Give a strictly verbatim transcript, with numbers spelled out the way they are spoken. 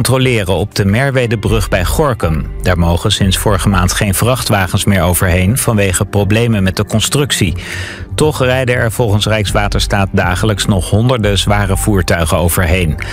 controleren op de Merwedebrug bij Gorinchem. Daar mogen sinds vorige maand geen vrachtwagens meer overheen vanwege problemen met de constructie. Toch rijden er volgens Rijkswaterstaat dagelijks nog honderden zware voertuigen overheen.